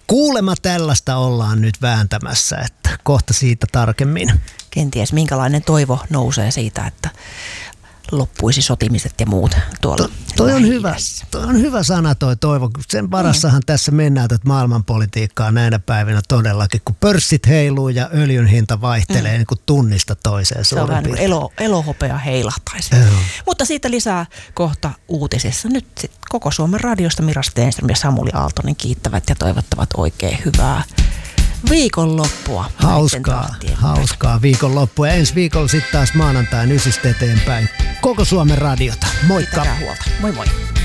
Kuulemma tällaista ollaan nyt vääntämässä, että kohta siitä tarkemmin. Kenties minkälainen toivo nousee siitä, että loppuisi sotimiset ja muut tuolla Toi on hyvä sana toi toivo. Sen varassahan tässä mennään tätä maailmanpolitiikkaa näinä päivinä todellakin, kun pörssit heiluu ja öljyn hinta vaihtelee niin kuin tunnista toiseen. Se on vähän niin kuin elohopea heilahtaisi. Mutta siitä lisää kohta uutisissa. Nyt koko Suomen radiosta Mira Stenström ja Samuli Aaltonen kiittävät ja toivottavat oikein hyvää viikonloppua. Hauskaa viikonloppua. Ja ensi viikolla sitten taas maanantain 9 eteenpäin. Koko Suomen radiota. Moikka! Pitäkää huolta. Moi moi!